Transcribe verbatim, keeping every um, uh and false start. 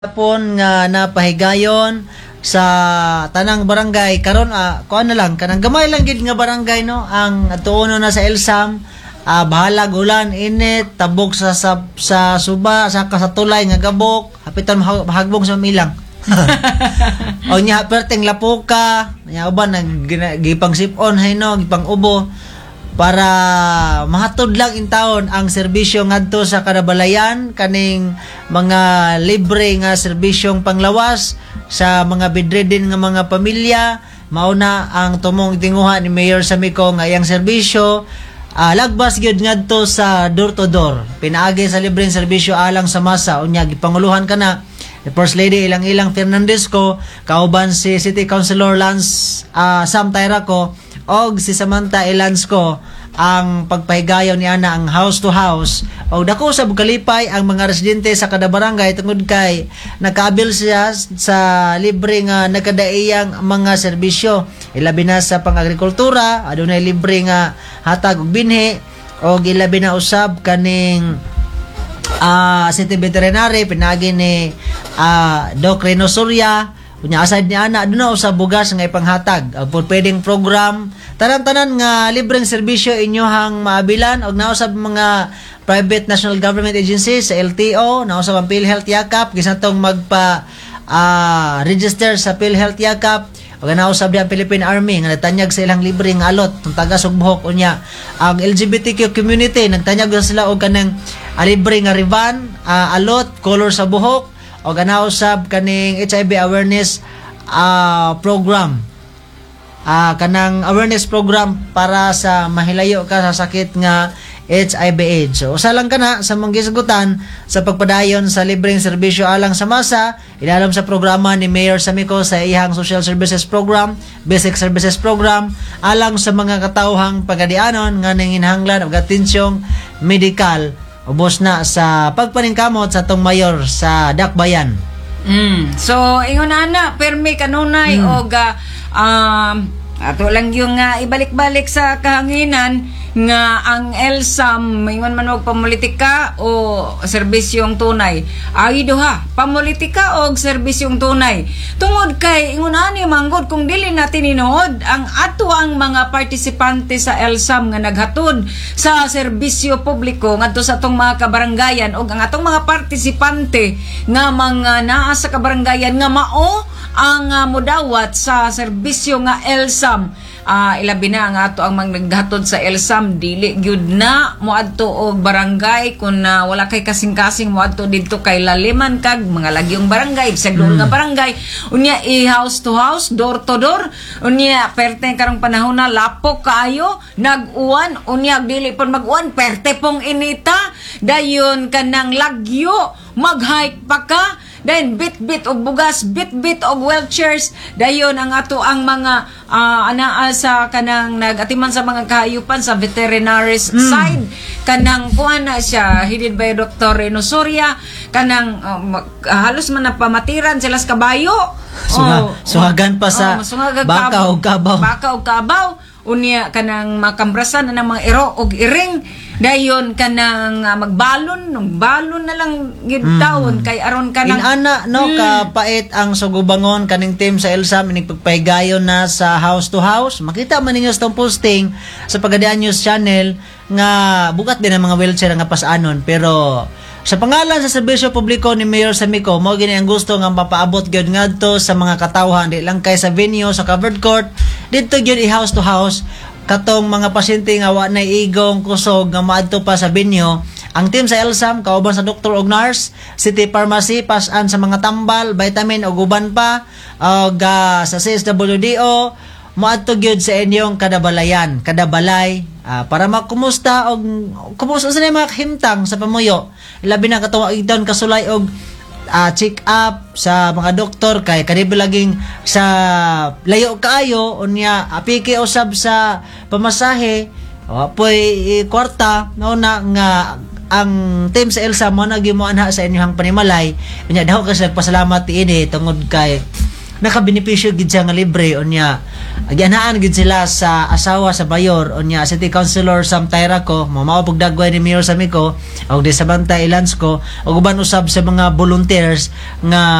Hapon nga napahigayon sa tanang barangay karon ah, kuan na lang kanang gamay lang gid nga barangay no ang tuono na sa Elsam ah, bahalag ulan init tabog sa sa, sa suba sa kasatulay nga gabok hapitan mahagbong sa milang o nya perteng lapuka nya uban nag gipang sipon hay no gipang ubo para mahatod lang in taon ang serbisyo ngadto sa kadabalayan kaning mga libre nga serbisyong panglawas sa mga bedridden nga mga pamilya mauna ang tumong tinguha ni Mayor Samico nga iyang serbisyo uh, lagbas gyud ngadto sa door to door pinaagi sa libreng serbisyo alang sa masa unya gipanguluhan kana the First Lady ilang-ilang Fernandez ko kauban si City Councilor Lance uh, Sam Tayraco og si Samantha Elans ko ang pagpahigayon ni ana ang house to house og dako sa kalipay ang mga residente sa kada barangay tungod kay nakaabil siya sa libre nga nagkadaiyang mga serbisyo ilabi na sa pang-agrikultura adunay libre nga hatag og binhi og ilabi na usab kaning uh, city veterinary pinagi ni uh, Doc Reno Surya unya aside ni ana aduna usab bugas nga ipanghatag ang pwedeng program tanan-tanan nga libreng serbisyo inyohang maabilan og nausab mga private national government agencies sa L T O nausab ang PhilHealth Yakap gisantong magpa uh, register sa PhilHealth Yakap og nausab ang Philippine Army nga nagtanyag sa ilang libreng alot tong taga Sugbohok unya ang L G B T Q community nagtanyag sila og kanang uh, libre nga riban uh, alot color sa buhok og nausab kaning H I V awareness uh, program uh, kanang awareness program para sa mahilayo ka sa sakit nga H I V AIDS. So usa lang kana sa mga gisgutan sa pagpadayon sa libreng serbisyo alang sa masa ilalam sa programa ni Mayor Samico sa iyang Social Services Program, Basic Services Program alang sa mga katawhang pagadianon nga nanginhanglan og atensyong medikal ubos na sa pagpaningkamot sa tong mayor sa Dakbayan. Mm. So ingon ana permi kanunay mm. og uh, um ato lang yung uh, ibalik-balik sa kahanginan nga ang Elsam ingon man og pamulitika o serbisyong tunay ay duha pamulitika og serbisyong tunay tungod kay ingon ani manggod kung dili natin inuod ang ato ang mga partisipante sa Elsam nga naghatod sa serbisyo publiko ngadto sa atong mga kabarangayan og ang atong mga partisipante nga mga naa sa kabarangayan nga mao ang uh, mudawat sa serbisyo nga Elsam uh, ilabi na nga ato ang mga naghatod sa Elsam dili gyud na moadto og barangay kun uh, wala kay kasing-kasing moadto didto kay laliman kag mga lagyong barangay bisag doon mm. nga barangay unya i house to house door to door unya perte karong panahon na lapok kaayo nag-uwan unya dili pon mag-uwan perte pong inita dayon kanang lagyo mag-hike pa ka then bit-bit og bugas, bit-bit og wheelchairs dayon ang ato ang mga uh, anaa sa kanang nagatiman sa mga kahayupan sa veterinaries mm. side kanang kuan na siya headed by Doctor Reno Surya kanang uh, halos man napamatiran sila sa kabayo Suha, oh, suhagan pa sa oh, baka og kabaw baka og kabaw unya kanang makambrasan na ng mga iro og iring dayon kanang uh, magbalon nung balon na lang gid taon mm. kay aron kanang inana no mm. kapait ang sugubangon kaning team sa Elsam inigpagpahigayon na sa house to house makita man ninyo sa tong posting sa Pagadian News Channel nga bukat din ang mga wheelchair nga pasanon pero sa pangalan sa serbisyo publiko ni Mayor Samico mo gini ang gusto nga mapaabot gyud ngadto sa mga katawhan di lang kay sa venue sa covered court didto gyud i house to house katong mga pasyente nga wa nay igong kusog nga maadto pa sa venue ang team sa Elsam kauban sa doktor og nurse city pharmacy pasan sa mga tambal vitamin ug uban pa og uh, sa C S W D O moadto gyud sa inyong kadabalayan kadabalay uh, para makumusta og kumusta sa mga himtang sa pamuyo labi na katuwa igdon kasulay og uh, check up sa mga doktor kay kanibi laging sa layo kaayo unya apike usab sa pamasahe apoy kwarta no na nga ang team sa Elsam mo nagimuanha sa inyong panimalay unya daw kasi pasalamat ini tungod kay nakabenepisyo gid siya nga libre unya Agyanaan gid sila sa asawa sa Bayor unya City Councilor Sam Tyra ko mo mao pug dagway ni Mayor Samiko og di sa bantay Ilans ko ug uban usab sa mga volunteers nga